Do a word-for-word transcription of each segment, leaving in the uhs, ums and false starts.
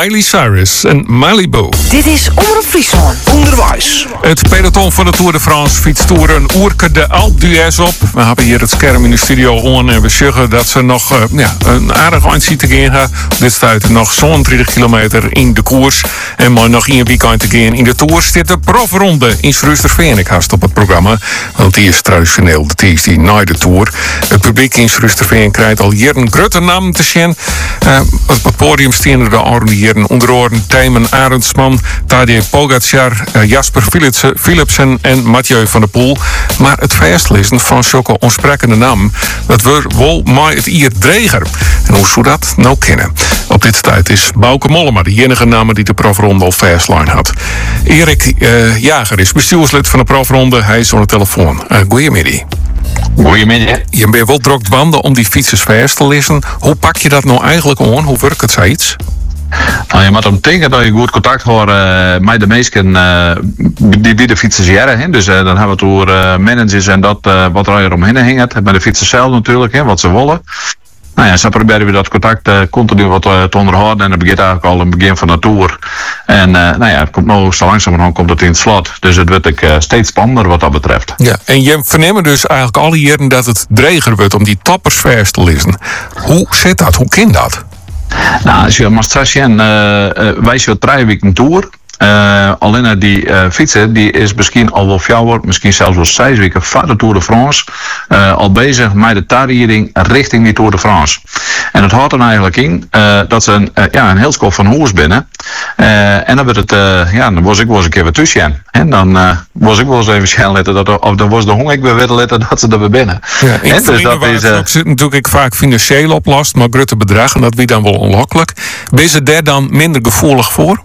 Miley Cyrus en Malibu. Dit is Omroep Friesland. Onderwijs. Het peloton van de Tour de France fietst Tour een oerke de Alpe d'Huez op. We hebben hier het scherm in de studio on en we zeggen dat ze nog uh, ja, een aardig eind zien te gaan. Dit staat nog zo'n dertig kilometer in de koers. En maar nog één weekend te gaan in de Tour zit de profronde in Srusterveen. Ik haast op het programma, want die is traditioneel de tiers die na de Tour. Het publiek in Srusterveen krijgt al jaren grote namen te zien. Uh, op het podium staan de oude jaren onder oren Tijmen Arendsman, Tadej Pogacar, uh, Jasper Philipsen, Philipsen en Mathieu van der Poel. Maar het feestlezen van zulke onsprekende namen, dat wordt wel maar het ier dreger. En hoe zou dat nou kennen? Op dit tijd is Bouke Mollema de enige naam die de profronde al fastlijn had. Erik uh, Jager is bestuurslid van de profronde. Hij is aan de telefoon. Uh, Goedemiddag. Goedemiddag. Je bent wel druk banden om die fietsers vast te lezen. Hoe pak je dat nou eigenlijk aan? Hoe werkt het zoiets? Nou, je moet om denken dat je goed contact hebt uh, met de mensen uh, die bij de fietsers jaren. Dus uh, dan hebben we het over uh, managers en dat uh, wat er omheen hangt. Met de fietsers zelf natuurlijk, hè, wat ze willen. Nou ja, zo proberen we dat contact uh, continu wat uh, te onderhouden. En dat begint eigenlijk al in het begin van de Tour. En uh, nou ja, het komt nou zo langzamerhand komt het in het slot. Dus het wordt uh, steeds spannender wat dat betreft. Ja, en je verneemt dus eigenlijk alle jaren dat het dreger wordt om die toppers vast te lezen. Hoe zit dat? Hoe kan dat? Nou, als je maar straks zien, uh, uh, wij zijn drie weken Tour. Uh, alleen die uh, fietser die is misschien al wel vier, misschien zelfs wel zes weken voor de Tour de France uh, al bezig met de tarriering richting die Tour de France. En dat houdt dan eigenlijk in uh, dat ze een, uh, ja, een heel schop van hoers binnen. Uh, en dan werd het, uh, ja, dan was ik wel eens een keer weer tussen. En dan uh, was ik wel eens even snel letten dat, of dan was de honger ik weer weer letten dat ze er weer binnen. Ja, in en dus dat is uh, zit natuurlijk vaak financieel oplast, maar grote bedragen, dat wie dan wel onlokkelijk. Ben je daar dan minder gevoelig voor?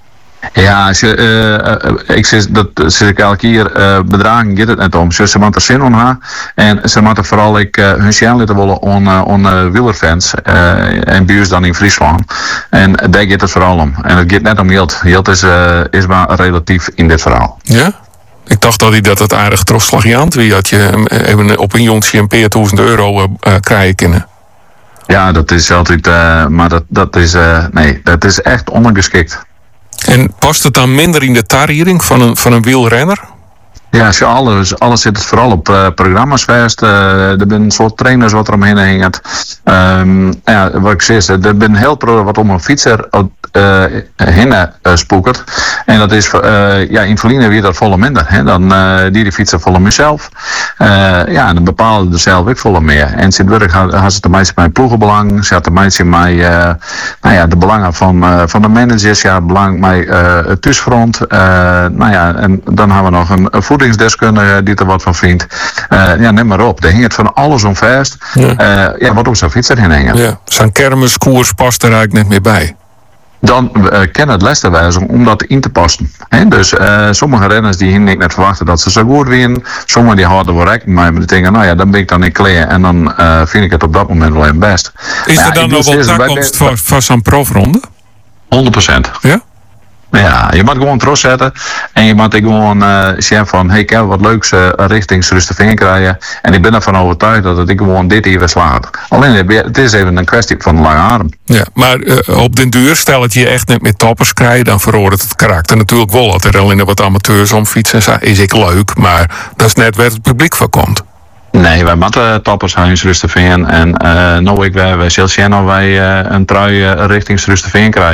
Ja, ze, uh, uh, ik zeg dat zeg ik elke keer uh, bedragen gaat het net om. Ze moeten er zin in hebben en ze moeten vooral ik, uh, hun zin laten willen on, uh, on uh, wielerfans uh, en bij ons dan in Friesland. En daar gaat het vooral om. En het gaat net om geld. Geld is, uh, is maar relatief in dit verhaal. Ja? Ik dacht dat hij dat het aardig trosslagiant wie had je even op een jongetje een paar duizend euro uh, krijgen kunnen. Ja, dat is altijd, uh, maar dat, dat is, uh, nee, dat is echt ondergeschikt. En past het dan minder in de tarriering van een, van een wielrenner? Ja, als je alles, alles zit het vooral op uh, programma's vast. Uh, er zijn een soort trainers wat er omheen hangt. Um, ja, wat ik zeg, er zijn heel pro wat om een fietser uh, heen uh, spoekert. En dat is, uh, ja, in verliezen weer dat volle minder. Hè. Dan uh, die de fietser volle mezelf. Uh, ja, en dan bepalen de zelf ook volle meer. En zit werk had ze te maken met ploegenbelang. Ze had te maken met uh, nou ja, de belangen van, uh, van de managers. Ja, belang met uh, het thuisfront. Uh, nou ja, en dan hebben we nog een, een voedingsdeskundige die er wat van vindt. Uh, ja, neem maar op. Er hing het van alles om vast. Ja, uh, ja wat ook zo'n fietser heen hangen. Ja, zo'n kermiskoers past er eigenlijk net meer bij. Dan uh, kan het les wijzen om dat in te passen. He, dus uh, sommige renners die hinden ik net verwachten dat ze zo goed winnen. Sommigen die houden wel rekening mee. Maar die denken, nou ja, dan ben ik dan in klaar. En dan uh, vind ik het op dat moment wel een best. Is maar er ja, dan nog wel toekomst voor, voor zo'n profronde? honderd procent. Ja? Ja, je moet gewoon trots zetten. En je moet gewoon uh, zeggen van, hey, ik heb wat leuks uh, richting Srusterveen krijgen. En ik ben ervan overtuigd dat het ik gewoon dit hier weer slaat. Alleen, het is even een kwestie van een lange adem. Ja, maar uh, op den duur, stel dat je echt net met toppers krijgt, dan veroordeelt het karakter natuurlijk wel. Dat er alleen wat amateurs om fietsen is ik leuk, maar dat is net waar het publiek van komt. Nee, wij moeten toppers gaan in Srusterveen. En uh, nou, ik wij, wij zullen zien of wij uh, een trui uh, richting Srusterveen krijgen.